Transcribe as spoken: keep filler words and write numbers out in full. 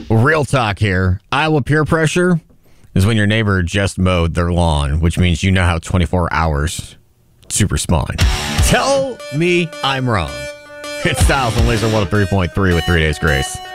Real talk here. Iowa peer pressure is when your neighbor just mowed their lawn, which means you now have twenty-four hours to respond. Tell me I'm wrong. It's Styles on Laser one oh three point three with Three Days Grace.